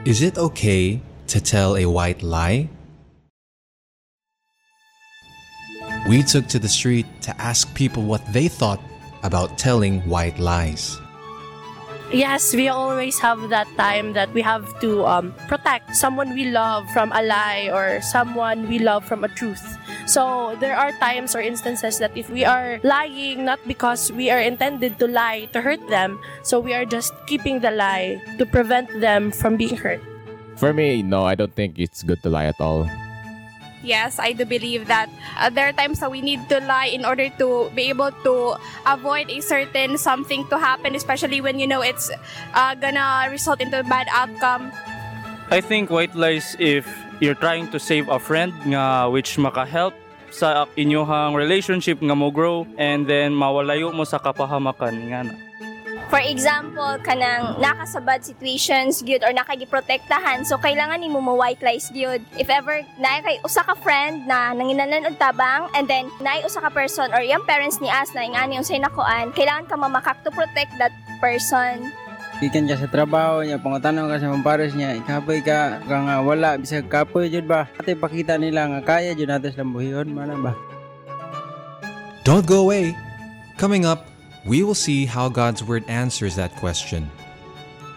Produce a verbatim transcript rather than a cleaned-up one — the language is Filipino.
Is it okay to tell a white lie? We took to the street to ask people what they thought about telling white lies. Yes, we always have that time that we have to um, protect someone we love from a lie or someone we love from a truth. So there are times or instances that if we are lying not because we are intended to lie to hurt them, so we are just keeping the lie to prevent them from being hurt. For me, no, I don't think it's good to lie at all. Yes, I do believe that uh, there are times that we need to lie in order to be able to avoid a certain something to happen, especially when you know it's uh, gonna result into a bad outcome. I think white lies if you're trying to save a friend nga which maka-help sa inyong relationship nga mo grow and then mawalayo mo sa kapahamakan nga na. For example, kanang nakasabad situations gyud or nakagiprotektahan, so kailangan nimo mo white lies gyud. If ever naay kay usa ka friend na nanginahanglan og tabang and then naay usa ka person or yung parents ni as na ingani unsay nakuan, kailangan ka mamakak to protect that person. Ikan ka sa trabaho niya, pangutanong ka sa mampares niya, ikapoy ka, ka nga wala, bisag kapoy jud ba? Ate pakita nila nga kaya jud natin sa buhihon, mana ba? Don't go away. Coming up, we will see how God's Word answers that question.